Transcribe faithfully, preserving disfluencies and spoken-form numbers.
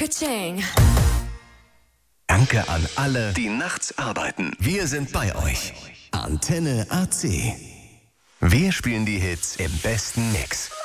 Ka-ching. Danke an alle, die nachts arbeiten. Wir sind bei euch. Antenne A C. Wir spielen die Hits im besten Mix.